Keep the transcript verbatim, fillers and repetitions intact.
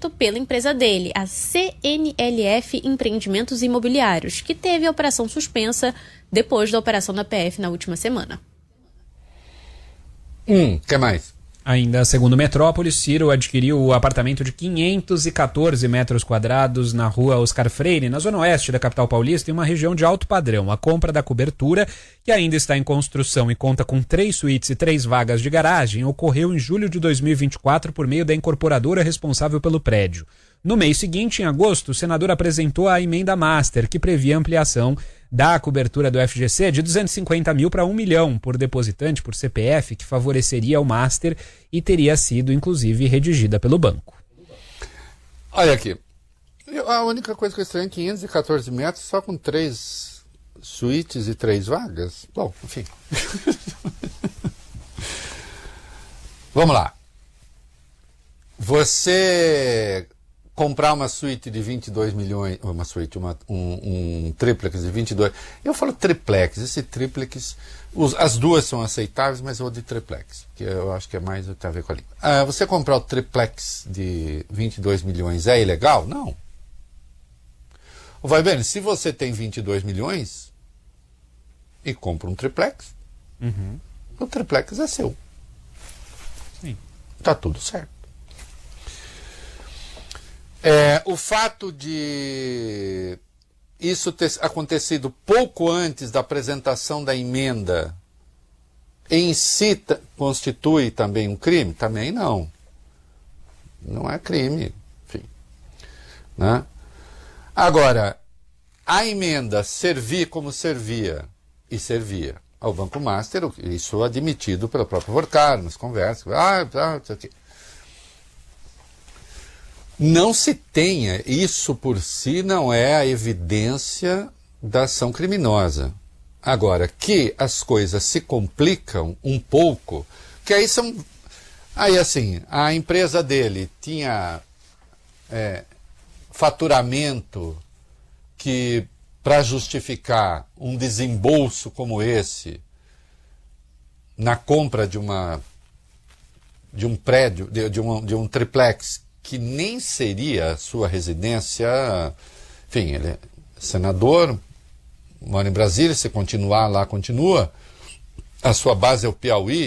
Roberto pela empresa dele, a C N L F Empreendimentos Imobiliários, que teve a operação suspensa depois da operação da P F na última semana. Hum, que mais? Ainda segundo Metrópolis, Ciro adquiriu o apartamento de quinhentos e quatorze metros quadrados na rua Oscar Freire, na zona oeste da capital paulista, em uma região de alto padrão. A compra da cobertura, que ainda está em construção e conta com três suítes e três vagas de garagem, ocorreu em julho de dois mil e vinte e quatro por meio da incorporadora responsável pelo prédio. No mês seguinte, em agosto, o senador apresentou a emenda master, que previa ampliação da cobertura do F G C de duzentos e cinquenta mil para um milhão por depositante, por C P F, que favoreceria o master e teria sido, inclusive, redigida pelo banco. Olha aqui, eu, a única coisa que eu estranho é quinhentos e quatorze metros só com três suítes e três vagas. Bom, enfim. Vamos lá. Você comprar uma suíte de vinte e dois milhões, uma suíte, uma, um, um triplex de vinte e dois, eu falo triplex, esse triplex, os, as duas são aceitáveis, mas eu vou de triplex, que eu acho que é mais o que tem a ver com a língua. Ah, você comprar o triplex de vinte e dois milhões é ilegal? Não. Vai bem, se você tem vinte e dois milhões e compra um triplex, uhum. o triplex é seu. Sim. Tá tudo certo. É, o fato de isso ter acontecido pouco antes da apresentação da emenda em si t- constitui também um crime? Também não. Não é crime. Enfim. Né? Agora, a emenda servir como servia, e servia ao Banco Master, isso admitido pelo próprio Vorcar, nas conversas, ah, tá, tá, tá. Não se tenha, isso por si não é a evidência da ação criminosa. Agora, que as coisas se complicam um pouco, que aí são... Aí assim, a empresa dele tinha é, faturamento que, para justificar um desembolso como esse, na compra de uma de um prédio, de, de, um, de um triplex, que nem seria a sua residência, enfim, ele é senador, mora em Brasília, se continuar lá, continua, a sua base é o Piauí,